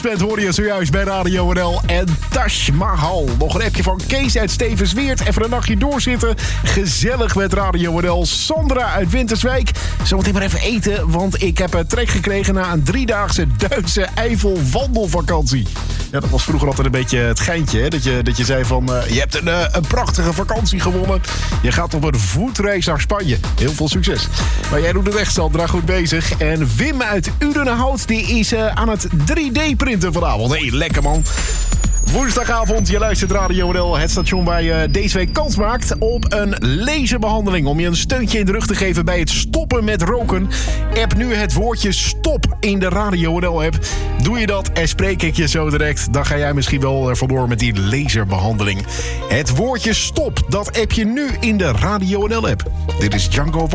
Bent hoorde je zojuist bij Radio NL en Taj Mahal. Nog een appje van Kees uit Stevensweert. Even een nachtje doorzitten. Gezellig met Radio NL. Sandra uit Winterswijk. Zometeen maar even eten, want ik heb trek gekregen na een 3-daagse Duitse Eifel-wandelvakantie. Ja, dat was vroeger altijd een beetje het geintje, hè? Dat je zei van, je hebt een prachtige vakantie gewonnen. Je gaat op een voetreis naar Spanje. Heel veel succes. Maar jij doet het echt, Sandra, goed bezig. En Wim uit Udenhout, die is aan het 3D-printen vanavond. Hey, lekker man. Woensdagavond, je luistert Radio NL, het station waar je deze week kans maakt op een laserbehandeling. Om je een steuntje in de rug te geven bij het stoppen met roken. App nu het woordje stop in de Radio NL app. Doe je dat en spreek ik je zo direct, dan ga jij misschien wel vandoor met die laserbehandeling. Het woordje stop, dat app je nu in de Radio NL app. Dit is Django.